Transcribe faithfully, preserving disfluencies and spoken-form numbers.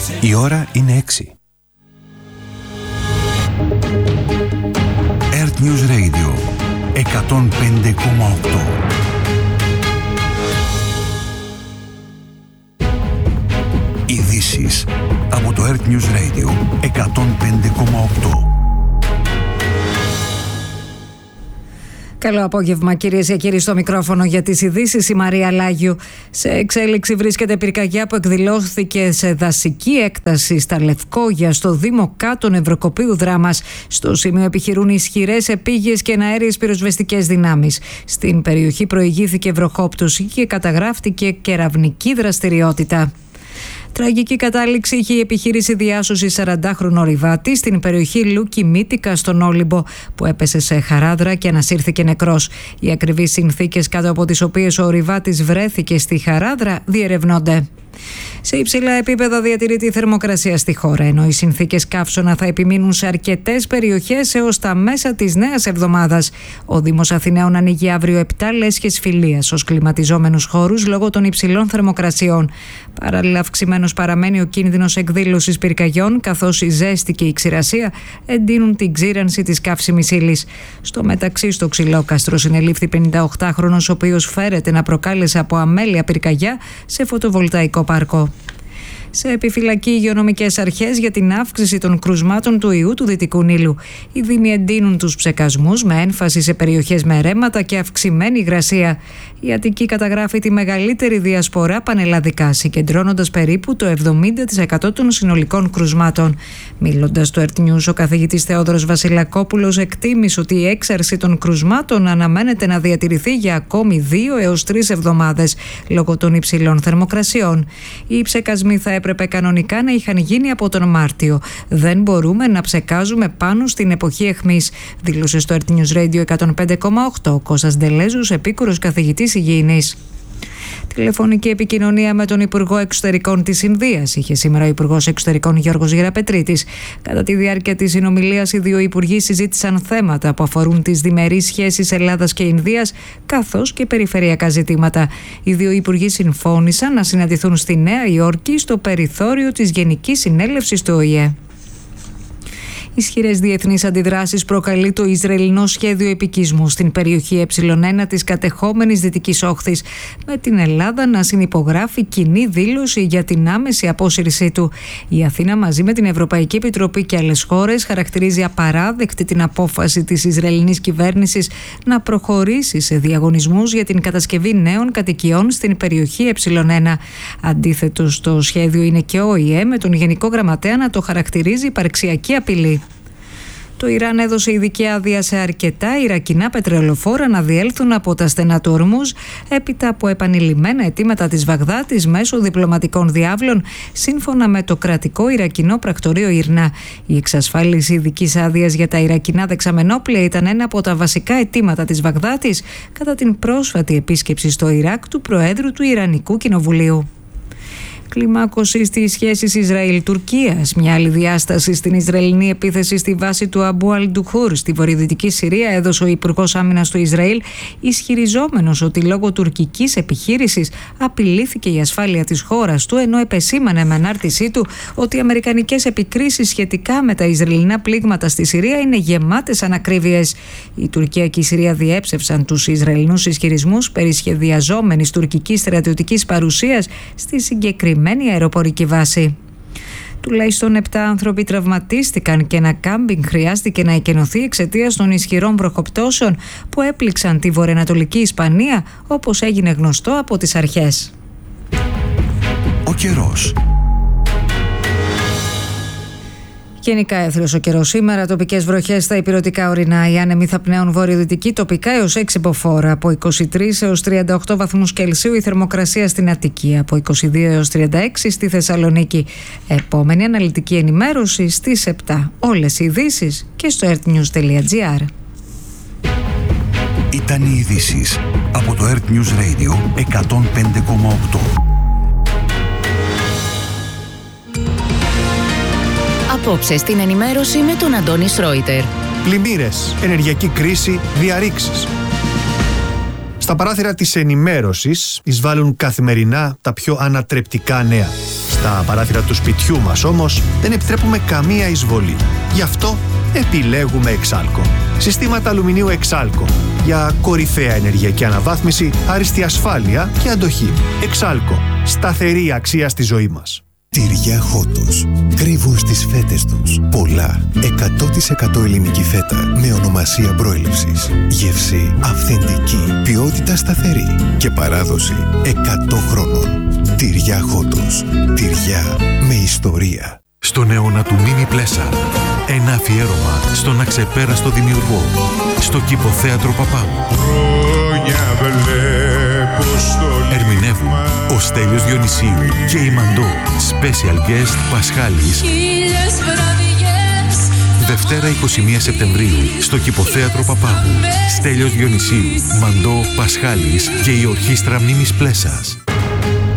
Η ώρα είναι έξι. Earth News Radio εκατόν πέντε κόμμα οκτώ. Ειδήσεις από το Earth News Radio εκατόν πέντε κόμμα οκτώ. Καλό απόγευμα, κυρίες και κύριοι, στο μικρόφωνο για τις ειδήσεις η Μαρία Λάγιου. Σε εξέλιξη βρίσκεται πυρκαγιά που εκδηλώθηκε σε δασική έκταση στα Λευκόγια, στο Δήμο Κάτω Νευροκοπείου Δράμας. Στο σημείο επιχειρούν ισχυρές επίγειες και εναέριες πυροσβεστικές δυνάμεις. Στην περιοχή προηγήθηκε βροχόπτωση και καταγράφτηκε κεραυνική δραστηριότητα. Τραγική κατάληξη είχε η επιχείρηση διάσωσης σαραντάχρονου ορειβάτη στην περιοχή Λούκι Μύτικα στον Όλυμπο, που έπεσε σε χαράδρα και ανασύρθηκε νεκρός. Οι ακριβείς συνθήκες κάτω από τις οποίες ο ορειβάτης βρέθηκε στη χαράδρα διερευνώνται. Σε υψηλά επίπεδα διατηρείται η θερμοκρασία στη χώρα, ενώ οι συνθήκες καύσωνα θα επιμείνουν σε αρκετές περιοχές έως τα μέσα της νέας εβδομάδας. Ο Δήμος Αθηναίων ανοίγει αύριο επτά λέσχες φιλίας ως κλιματιζόμενους χώρους λόγω των υψηλών θερμοκρασιών. Παράλληλα, αυξημένος παραμένει ο κίνδυνος εκδήλωσης πυρκαγιών, καθώς η ζέστη και η ξηρασία εντείνουν την ξύρανση της καύσιμης ύλης. Στο μεταξύ, στο Ξυλόκαστρο συνελήφθη πενηνταοκτάχρονος, ο οποίος φέρεται να προκάλεσε από αμέλεια πυρκαγιά σε φωτοβολταϊκό πάρκο. Σε επιφυλακή υγειονομικές αρχές για την αύξηση των κρουσμάτων του ιού του Δυτικού Νείλου. Οι δήμοι εντείνουν τους ψεκασμούς με έμφαση σε περιοχές με ρέματα και αυξημένη υγρασία. Η Αττική καταγράφει τη μεγαλύτερη διασπορά πανελλαδικά, συγκεντρώνοντας περίπου το εβδομήντα τοις εκατό των συνολικών κρουσμάτων. Μιλώντας στο Earth News, ο καθηγητής Θεόδωρος Βασιλακόπουλος εκτίμησε ότι η έξαρση των κρουσμάτων αναμένεται να διατηρηθεί για ακόμη δύο έως τρεις εβδομάδες λόγω των υψηλών θερμοκρασιών. Οι ψεκασμοί θα έπρεπε κανονικά να είχαν γίνει από τον Μάρτιο. Δεν μπορούμε να ψεκάζουμε πάνω στην εποχή αιχμής, δήλωσε στο Earth News Radio εκατόν πέντε κόμμα οκτώ ο Κώστας Ντελέζους, επίκουρος καθηγητής υγιεινής. Τηλεφωνική επικοινωνία με τον Υπουργό Εξωτερικών της Ινδίας είχε σήμερα ο Υπουργός Εξωτερικών Γιώργος Γεραπετρίτης. Κατά τη διάρκεια της συνομιλίας, οι δύο υπουργοί συζήτησαν θέματα που αφορούν τις διμερείς σχέσεις Ελλάδας και Ινδίας, καθώς και περιφερειακά ζητήματα. Οι δύο υπουργοί συμφώνησαν να συναντηθούν στη Νέα Υόρκη στο περιθώριο της Γενικής Συνέλευσης του Ο Η Ε. Ισχυρές διεθνείς αντιδράσεις προκαλεί το Ισραηλινό σχέδιο επικισμού στην περιοχή Ε ένα της κατεχόμενης Δυτικής Όχθης, με την Ελλάδα να συνυπογράφει κοινή δήλωση για την άμεση απόσυρσή του. Η Αθήνα, μαζί με την Ευρωπαϊκή Επιτροπή και άλλες χώρες, χαρακτηρίζει απαράδεκτη την απόφαση της Ισραηλινής κυβέρνησης να προχωρήσει σε διαγωνισμούς για την κατασκευή νέων κατοικιών στην περιοχή Ε ένα. Αντίθετο στο σχέδιο είναι και ο Ο Η Ε, με τον Γενικό Γραμματέα να το χαρακτηρίζει υπαρξιακή απειλή. Το Ιράν έδωσε ειδική άδεια σε αρκετά Ιρακινά πετρελοφόρα να διέλθουν από τα στενά του Ορμούζ, έπειτα από επανειλημμένα αιτήματα της Βαγδάτης μέσω διπλωματικών διάβλων, σύμφωνα με το κρατικό Ιρακινό πρακτορείο Ιρνά. Η εξασφάλιση ειδικής άδειας για τα Ιρακινά δεξαμενόπλαια ήταν ένα από τα βασικά αιτήματα της Βαγδάτης κατά την πρόσφατη επίσκεψη στο Ιράκ του Προέδρου του Ιρανικού Κοινοβουλίου. Κλιμάκωση στις σχέσεις Ισραήλ-Τουρκίας. Μια άλλη διάσταση στην Ισραηλινή επίθεση στη βάση του Αμπού Αλ-Ντουχούρ στη βορειοδυτική Συρία έδωσε ο Υπουργός Άμυνας του Ισραήλ, ισχυριζόμενος ότι λόγω τουρκικής επιχείρησης απειλήθηκε η ασφάλεια της χώρας του, ενώ επεσήμανε με ανάρτησή του ότι οι αμερικανικές επικρίσεις σχετικά με τα Ισραηλινά πλήγματα στη Συρία είναι γεμάτες ανακρίβειες. Η Τουρκία και η Συρία διέψευσαν τους Ισραηλινούς ισχυρισμούς περί σχεδιαζόμενης τουρκικής στρατιωτικής παρουσίας στη συγκεκριμένη αεροπορική βάση. Τουλάχιστον επτά άνθρωποι τραυματίστηκαν και ένα κάμπινγκ χρειάστηκε να εκενωθεί εξαιτίας των ισχυρών βροχοπτώσεων που έπληξαν τη βορειοανατολική Ισπανία, όπως έγινε γνωστό από τις αρχές. Ο καιρός. Γενικά έθριος ο καιρός σήμερα, τοπικές βροχές στα ηπειρωτικά ορεινά. Οι άνεμοι θα πνέουν βορειοδυτική, τοπικά έως έξι μποφόρ. Από είκοσι τρεις έως τριάντα οκτώ βαθμούς Κελσίου η θερμοκρασία στην Αττική. Από είκοσι δύο έως τριάντα έξι στη Θεσσαλονίκη. Επόμενη αναλυτική ενημέρωση στις επτά. Όλες οι ειδήσεις και στο earthnews τελεία gr. Ήταν οι ειδήσεις από το Earth News Radio εκατόν πέντε κόμμα οκτώ. Απόψε στην ενημέρωση με τον Αντώνη Σρόιτερ. Πλημμύρες, ενεργειακή κρίση, διαρρήξεις. Στα παράθυρα της ενημέρωσης εισβάλλουν καθημερινά τα πιο ανατρεπτικά νέα. Στα παράθυρα του σπιτιού μας όμως δεν επιτρέπουμε καμία εισβολή. Γι' αυτό επιλέγουμε Εξάλκο. Συστήματα αλουμινίου Εξάλκο για κορυφαία ενεργειακή αναβάθμιση, άριστη ασφάλεια και αντοχή. Εξάλκο. Σταθερή αξία στη ζωή μας. Τυριά Χότος. Κρύβουν στις φέτες τους πολλά εκατό τοις εκατό ελληνική φέτα με ονομασία προέλευσης. Γεύση αυθεντική, ποιότητα σταθερή και παράδοση εκατό χρόνων. Τυριά Χότος. Τυριά με ιστορία. Στον αιώνα του Μίμη Πλέσα. Ένα αφιέρωμα στον αξεπέραστο δημιουργό. Στο Κηποθέατρο Παπάγου. Ερμηνεύουν ο Στέλιος Διονυσίου και η Μαντώ. Special guest Πασχάλης. Δευτέρα είκοσι μία Σεπτεμβρίου στο Κηποθέατρο Παπάγου. Στέλιος Διονυσίου, Μαντώ, Πασχάλης και η Ορχήστρα Μίμης Πλέσας.